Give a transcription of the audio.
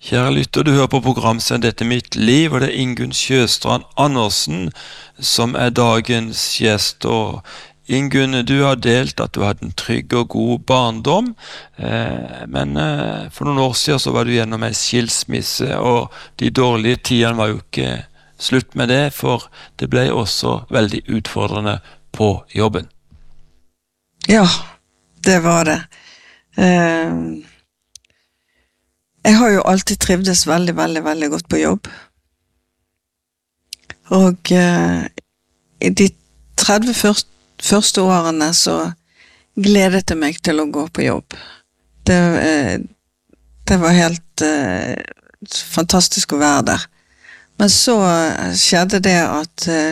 Kjære lytter, du hører på programserien Dette er mitt liv, og det er Ingunn Sjøstrand Andersen som er dagens gjest. Og Ingunn, du har delt at du hadde en trygg og god barndom, men for noen år siden så var du gjennom en skilsmisse, og de dårlige tidene var jo ikke slutt med det, for det ble også veldig utfordrende på jobben. Ja, det var det. Jeg har jo alltid trivdes veldig, veldig, veldig godt på jobb. Og i de 30 første årene så gledet jeg meg til å gå på jobb. Det var helt fantastisk å være der. Men så skjedde det at